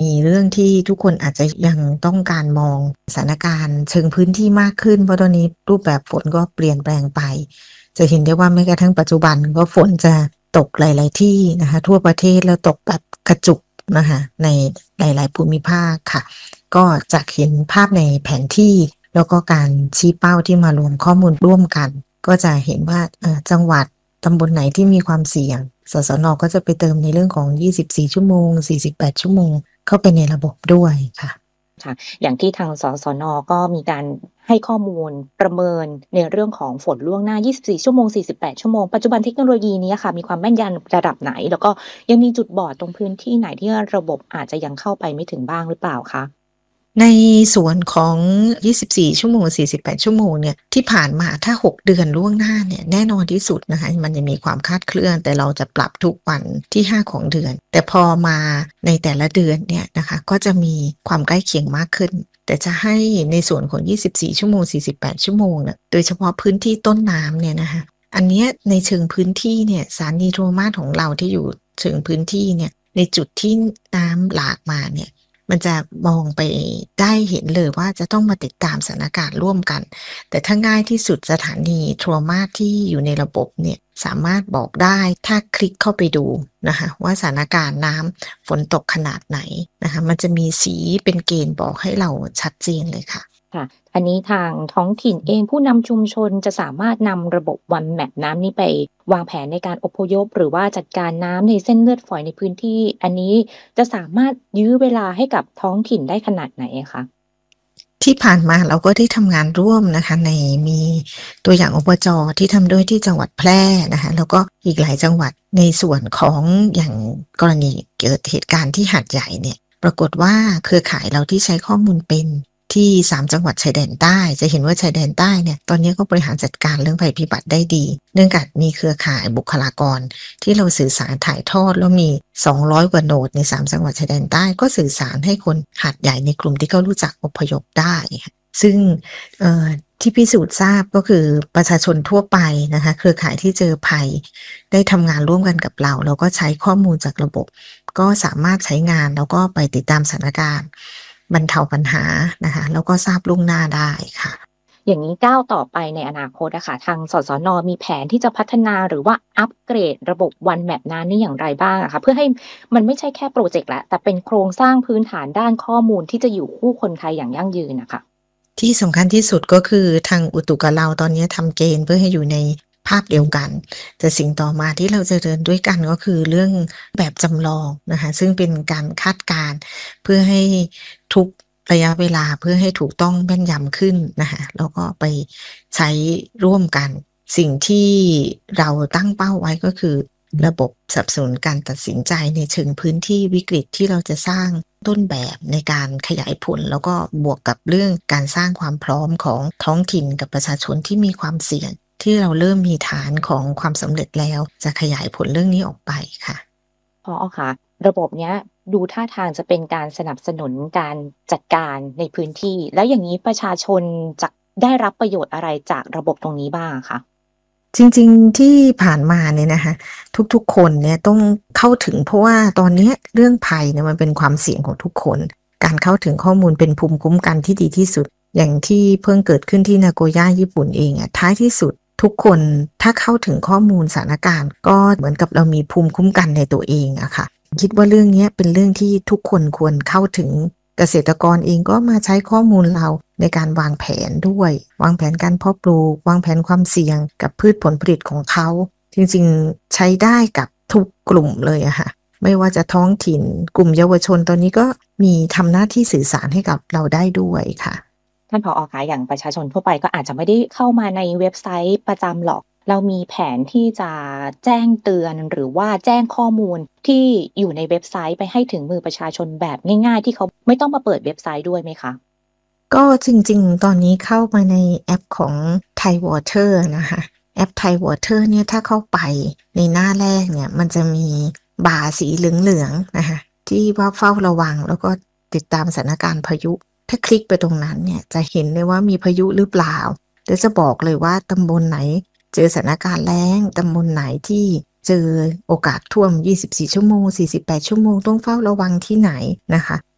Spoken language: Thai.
มีเรื่องที่ทุกคนอาจจะยังต้องการมองสถานการณ์เชิงพื้นที่มากขึ้นเพราะตอนนี้รูปแบบฝนก็เปลี่ยนแปลงไปจะเห็นได้ว่าแม้กระทั่งปัจจุบันก็ฝนจะตกหลายๆที่นะคะทั่วประเทศแล้วตกแบบกระจุกนะคะในหลายๆภูมิภาคค่ะก็จะเห็นภาพในแผนที่แล้วก็การชี้เป้าที่มารวมข้อมูลร่วมกันก็จะเห็นว่าจังหวัดตำบลไหนที่มีความเสี่ยงสสน.ก็จะไปเติมในเรื่องของ24ชั่วโมง48ชั่วโมงเข้าไปในระบบด้วยค่ะค่ะอย่างที่ทางสสน.ก็มีการให้ข้อมูลประเมินในเรื่องของฝนล่วงหน้า24ชั่วโมง48ชั่วโมงปัจจุบันเทคโนโลยีนี้ค่ะมีความแม่นยำระดับไหนแล้วก็ยังมีจุดบอดตรงพื้นที่ไหนที่ระบบอาจจะยังเข้าไปไม่ถึงบ้างหรือเปล่าคะในส่วนของ24ชั่วโมง48ชั่วโมงเนี่ยที่ผ่านมาถ้า6เดือนล่วงหน้าเนี่ยแน่นอนที่สุดนะคะมันจะมีความคลาดเคลื่อนแต่เราจะปรับทุกวันที่5ของเดือนแต่พอมาในแต่ละเดือนเนี่ยนะคะก็จะมีความใกล้เคียงมากขึ้นแต่จะให้ในส่วนของ24ชั่วโมง48ชั่วโมงเนี่ยโดยเฉพาะพื้นที่ต้นน้ำเนี่ยนะคะอันเนี้ยในเชิงพื้นที่เนี่ยสถานีโทรมาสของเราที่อยู่เชิงพื้นที่เนี่ยในจุดที่น้ำหลากมาเนี่ยมันจะมองไปได้เห็นเลยว่าจะต้องมาติดตามสถานการณ์ร่วมกันแต่ถ้าง่ายที่สุดสถานีโทรมาสที่อยู่ในระบบเนี่ยสามารถบอกได้ถ้าคลิกเข้าไปดูนะคะว่าสถานการณ์น้ำฝนตกขนาดไหนนะคะมันจะมีสีเป็นเกณฑ์บอกให้เราชัดเจนเลยค่ะค่ะอันนี้ทางท้องถิ่นเองผู้นำชุมชนจะสามารถนำระบบ One Map น้ำนี้ไปวางแผนในการอพยพหรือว่าจัดการน้ำในเส้นเลือดฝอยในพื้นที่อันนี้จะสามารถยื้อเวลาให้กับท้องถิ่นได้ขนาดไหนอะคะที่ผ่านมาเราก็ได้ทำงานร่วมนะคะในมีตัวอย่างอบจ.ที่ทำด้วยที่จังหวัดแพร่นะคะแล้วก็อีกหลายจังหวัดในส่วนของอย่างกรณีเกิดเหตุการณ์ที่หาดใหญ่เนี่ยปรากฏว่าเครือข่ายเราที่ใช้ข้อมูลเป็นที่3จังหวัดชายแดนใต้จะเห็นว่าชายแดนใต้เนี่ยตอนนี้ก็บริหารจัดการเรื่องภัยพิบัติได้ดีเนื่องจากมีเครือข่ายบุคลากรที่เราสื่อสารถ่ายทอดแล้วมี200กว่าโนดใน3จังหวัดชายแดนใต้ก็สื่อสารให้คนหาดใหญ่ในกลุ่มที่เขารู้จักอพยพได้ซึ่งที่พิสูจน์ทราบก็คือประชาชนทั่วไปนะคะเครือข่ายที่เจอภัยได้ทำงานร่วมกันกับเราแล้วก็ใช้ข้อมูลจากระบบก็สามารถใช้งานแล้วก็ไปติดตามสถานการณ์บรรเทาปัญหานะคะแล้วก็ทราบล่วงหน้าได้ค่ะอย่างนี้ก้าวต่อไปในอนาคตอะค่ะทางสสน.มีแผนที่จะพัฒนาหรือว่าอัปเกรดระบบ One Map น้ำนี่อย่างไรบ้างอะคะเพื่อให้มันไม่ใช่แค่พรอเจกต์แล้วแต่เป็นโครงสร้างพื้นฐานด้านข้อมูลที่จะอยู่คู่คนไทยอย่างยั่งยืนน่ะค่ะที่สำคัญที่สุดก็คือทางอุตุกับเราตอนนี้ทำเกณฑ์เพื่อให้อยู่ในภาพเดียวกันแต่สิ่งต่อมาที่เราจะเดินด้วยกันก็คือเรื่องแบบจำลองนะคะซึ่งเป็นการคาดการณ์เพื่อให้ทุกระยะเวลาเพื่อให้ถูกต้องแม่นยำขึ้นนะคะแล้วก็ไปใช้ร่วมกันสิ่งที่เราตั้งเป้าไว้ก็คือระบบสนับสนุนการตัดสินใจในเชิงพื้นที่วิกฤตที่เราจะสร้างต้นแบบในการขยายผลแล้วก็บวกกับเรื่องการสร้างความพร้อมของท้องถิ่นกับประชาชนที่มีความเสี่ยงที่เราเริ่มมีฐานของความสำเร็จแล้วจะขยายผลเรื่องนี้ออกไปค่ะผอ.คะระบบเนี้ยดูท่าทางจะเป็นการสนับสนุนการจัดการในพื้นที่แล้วอย่างงี้ประชาชนจะได้รับประโยชน์อะไรจากระบบตรงนี้บ้างอะคะจริงๆที่ผ่านมาเนี่ยนะคะทุกๆคนเนี่ยต้องเข้าถึงเพราะว่าตอนนี้เรื่องภัยเนี่ยมันเป็นความเสี่ยงของทุกคนการเข้าถึงข้อมูลเป็นภูมิคุ้มกันที่ดีที่สุดอย่างที่เพิ่งเกิดขึ้นที่นาโกย่าญี่ปุ่นเองอะท้ายที่สุดทุกคนถ้าเข้าถึงข้อมูลสถานการณ์ก็เหมือนกับเรามีภูมิคุ้มกันในตัวเองอะค่ะคิดว่าเรื่องนี้เป็นเรื่องที่ทุกคนควรเข้าถึงเกษตรกรเองก็มาใช้ข้อมูลเราในการวางแผนด้วยวางแผนการเพาะปลูกวางแผนความเสี่ยงกับพืชผลผลิตของเขาจริงๆใช้ได้กับทุกกลุ่มเลยอะค่ะไม่ว่าจะท้องถิ่นกลุ่มเยาวชนตอนนี้ก็มีทำหน้าที่สื่อสารให้กับเราได้ด้วยค่ะท่านผอ.คะอย่างประชาชนทั่วไปก็อาจจะไม่ได้เข้ามาในเว็บไซต์ประจำหรอกเรามีแผนที่จะแจ้งเตือนหรือว่าแจ้งข้อมูลที่อยู่ในเว็บไซต์ไปให้ถึงมือประชาชนแบบง่ายๆที่เขาไม่ต้องมาเปิดเว็บไซต์ด้วยไหมคะก็จริงๆ ตอนนี้เข้ามาในแอปของ Thai Water นะคะแอป Thai Water เนี่ยถ้าเข้าไปในหน้าแรกเนี่ยมันจะมีบ่าสีเหลืองๆนะคะที่ว่าเฝ้าระวังแล้วก็ติดตามสถานการณ์พายุถ้าคลิกไปตรงนั้นเนี่ยจะเห็นเลยว่ามีพายุหรือเปล่าเดี๋ยวจะบอกเลยว่าตำบลไหนเจอสถานการณ์แล้งตำบลไหนที่เจอโอกาสท่วม24ชั่วโมง48ชั่วโมงต้องเฝ้าระวังที่ไหนนะคะ